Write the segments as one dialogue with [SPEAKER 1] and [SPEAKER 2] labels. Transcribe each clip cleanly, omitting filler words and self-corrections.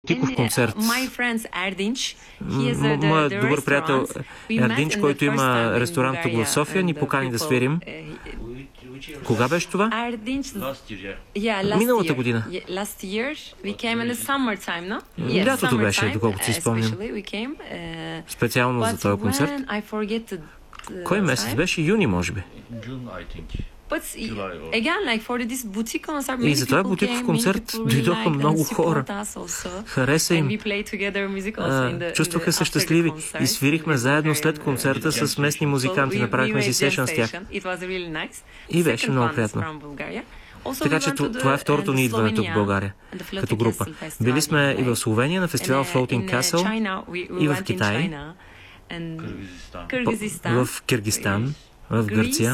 [SPEAKER 1] Тиков концерт. Моят добър приятел Ердинч, който има ресторант тук в София, ни покани да свирим. Кога беше това? Миналата година. Лятото беше, доколкото си спомням. Специално за този концерт. Кой месец беше? Юни, може би. И за този бутиков концерт дойдоха много хора. Хареса им. Чувстваха се щастливи. И свирихме заедно след концерта с местни музиканти. Направихме си сешън с тях. И беше много приятно. Така че това е второто ни идване тук в България, като група. Били сме и в Словения на фестивал Floating Castle, и в Китай, в Киргизстан, в Гърция,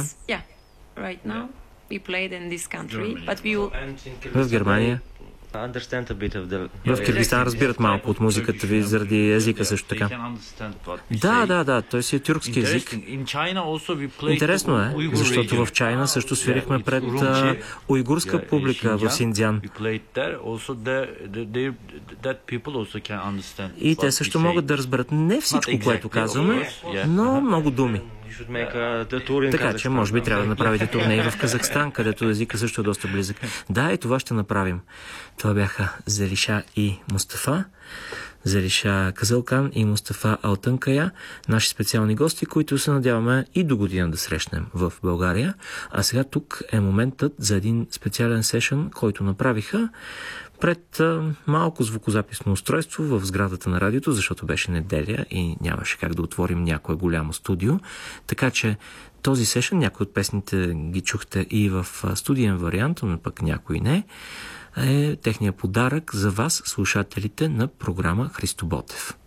[SPEAKER 1] в Германия. В Киргизстан разбират малко от музиката ви заради езика също така. Да, той си е тюркски език. Интересно е, защото в Чайна също свирихме пред уйгурска публика в Синдзян. И те също могат да разберат не всичко, което казваме, но много думи. Така че, може би, трябва да направите турне и в Казахстан, където езика също е доста близък. Да, и това ще направим. Това бяха Залиша и Мустафа. Залиша Казалкан и Мустафа Алтънкая, наши специални гости, които се надяваме и до година да срещнем в България. А сега тук е моментът за един специален сешън, който направиха пред малко звукозаписно устройство в сградата на радиото, защото беше неделя и нямаше как да отворим някое голямо студио. Така че този сешън, някои от песните ги чухте и в студиен вариант, но пък някои не, е техния подарък за вас, слушателите на програма Христо Ботев.